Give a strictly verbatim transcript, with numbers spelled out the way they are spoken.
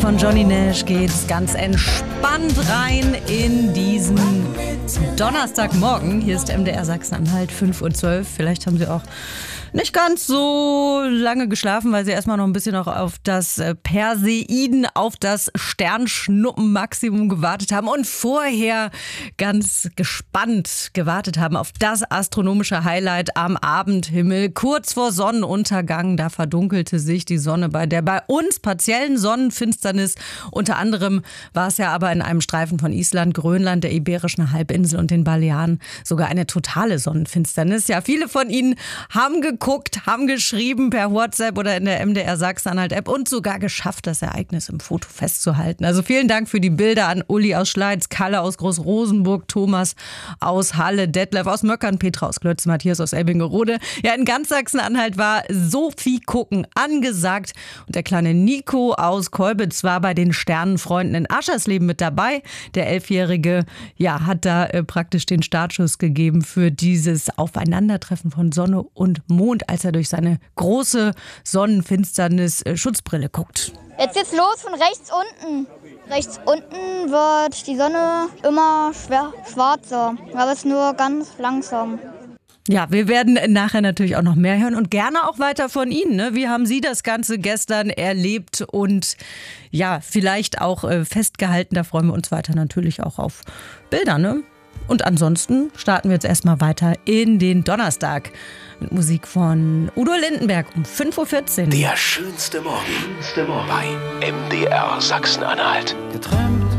von Johnny Nash geht's ganz entspannt rein in diesen Donnerstagmorgen. Hier ist M D R Sachsen-Anhalt, fünf Uhr zwölf. Vielleicht haben Sie auch nicht ganz so lange geschlafen, weil Sie erstmal noch ein bisschen noch auf das Perseiden, auf das Sternschnuppenmaximum gewartet haben und vorher ganz gespannt gewartet haben auf das astronomische Highlight am Abendhimmel. Kurz vor Sonnenuntergang, da verdunkelte sich die Sonne bei der bei uns partiellen Sonnenfinsternis. Unter anderem war es ja aber in einem Streifen von Island, Grönland, der Iberischen Halbinsel und den Balearen sogar eine totale Sonnenfinsternis. Ja, viele von Ihnen haben geguckt, haben geschrieben per WhatsApp oder in der M D R Sachsen-Anhalt-App und sogar geschafft, das Ereignis im Foto festzuhalten. Also vielen Dank für die Bilder an Uli aus Schleiz, Kalle aus Groß-Rosenburg, Thomas aus Halle, Detlef aus Möckern, Petra aus Klötz, Matthias aus Elbingerode. Ja, in ganz Sachsen-Anhalt war so viel Gucken angesagt. Und der kleine Nico aus Kolbitz war bei den Sternenfreunden in Aschersleben mit dabei. Der Elfjährige ja, hat da äh, praktisch den Startschuss gegeben für dieses Aufeinandertreffen von Sonne und Mond, als er durch seine große Sonnenfinsternis äh, Schutzbrille guckt. Jetzt geht's los von rechts unten. Rechts unten wird die Sonne immer schwer, schwarzer, aber es nur ganz langsam. Ja, wir werden nachher natürlich auch noch mehr hören und gerne auch weiter von Ihnen. Ne? Wie haben Sie das Ganze gestern erlebt und ja, vielleicht auch äh, festgehalten? Da freuen wir uns weiter natürlich auch auf Bilder. Ne? Und ansonsten starten wir jetzt erstmal weiter in den Donnerstag mit Musik von Udo Lindenberg um fünf Uhr vierzehn. Der schönste Morgen bei M D R Sachsen-Anhalt. Geträumt